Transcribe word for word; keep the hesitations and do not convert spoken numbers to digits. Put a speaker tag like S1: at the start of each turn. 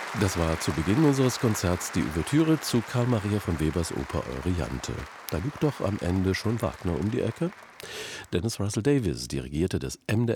S1: Das war zu Beginn unseres Konzerts die Ouvertüre zu Karl Maria von Webers Oper Euryanthe. Da liegt doch am Ende schon Wagner um die Ecke? Dennis Russell Davies dirigierte das M